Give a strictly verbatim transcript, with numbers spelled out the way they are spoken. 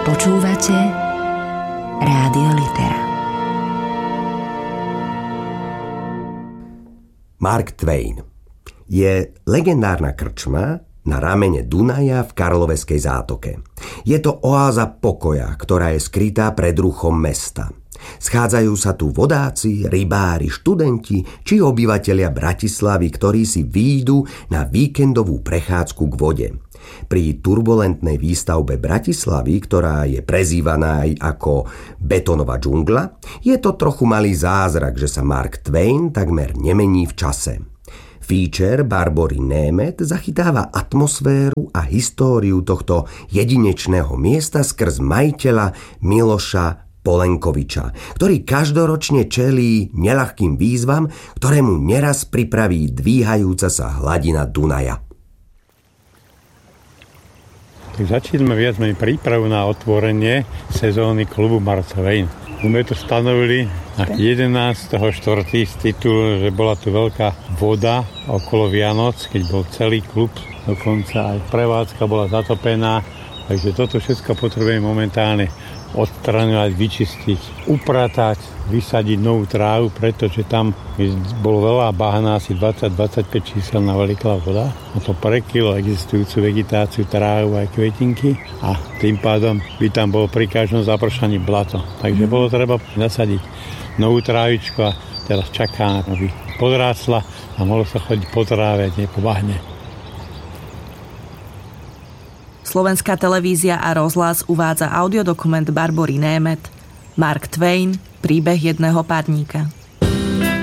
Počúvate Rádio Litera. Mark Twain je legendárna krčma na ramene Dunaja v Karloveskej zátoke. Je to oáza pokoja, ktorá je skrytá pred ruchom mesta. Schádzajú sa tu vodáci, rybári, študenti či obyvatelia Bratislavy, ktorí si výjdu na víkendovú prechádzku k vode. Pri turbulentnej výstavbe Bratislavy, ktorá je prezývaná aj ako betónová džungla, je to trochu malý zázrak, že sa Mark Twain takmer nemení v čase. Feature Barbory Németh zachytáva atmosféru a históriu tohto jedinečného miesta skrz majiteľa Miloša Polenkoviča, ktorý každoročne čelí neľahkým výzvam, ktoré mu neraz pripraví dvíhajúca sa hladina Dunaja. Tak začíname viac menej prípravu na otvorenie sezóny klubu Mark Twain. My to stanovili na jedenásteho štvrtého z titulu, že bola tu veľká voda okolo Vianoc, keď bol celý klub, dokonca aj prevádzka bola zatopená, takže toto všetko potrebujeme momentálne odstraňovať, vyčistiť, upratať, vysadiť novú trávu, pretože tam bolo veľa bahna, asi dvadsať až dvadsaťpäť čísel navalíkla voda. A to prekrylo existujúcu vegetáciu, trávu aj kvetinky a tým pádom by tam bolo pri každom zapršaní blato. Takže bolo treba nasadiť novú trávičku a teraz čaká, aby podrástla a mohlo sa chodiť po tráve, nie po bahne. Slovenská televízia a rozhlas uvádza audiodokument Barbory Németh Mark Twain, príbeh jedného párníka.